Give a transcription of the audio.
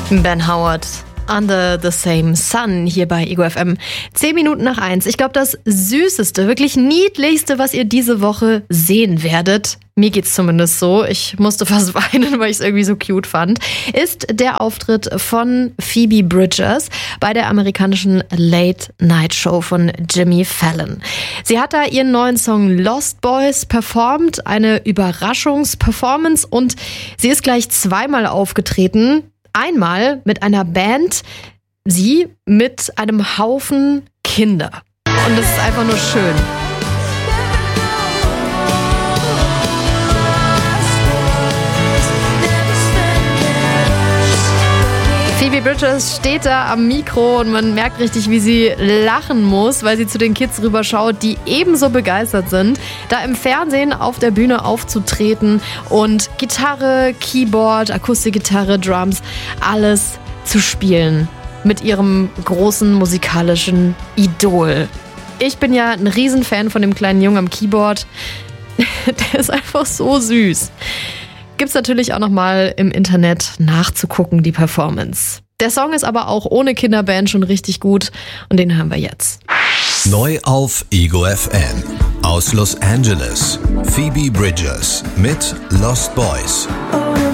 Ben Howard, Under the Same Sun, hier bei Ego FM. 10 Minuten nach 1. Ich glaube, das Süßeste, wirklich Niedlichste, was ihr diese Woche sehen werdet, mir geht's zumindest so, ich musste fast weinen, weil ich es irgendwie so cute fand, ist der Auftritt von Phoebe Bridgers bei der amerikanischen Late-Night-Show von Jimmy Fallon. Sie hat da ihren neuen Song Lost Boys performt, eine Überraschungsperformance, und sie ist gleich zweimal aufgetreten. Einmal mit einer Band, sie mit einem Haufen Kinder. Und das ist einfach nur schön. Phoebe Bridgers steht da am Mikro und man merkt richtig, wie sie lachen muss, weil sie zu den Kids rüberschaut, die ebenso begeistert sind, da im Fernsehen auf der Bühne aufzutreten und Gitarre, Keyboard, Akustikgitarre, Drums, alles zu spielen mit ihrem großen musikalischen Idol. Ich bin ja ein Riesenfan von dem kleinen Jungen am Keyboard. Der ist einfach so süß. Gibt's natürlich auch nochmal im Internet nachzugucken, die Performance. Der Song ist aber auch ohne Kinderband schon richtig gut und den hören wir jetzt. Neu auf Ego FM. Aus Los Angeles. Phoebe Bridgers mit Lost Boys.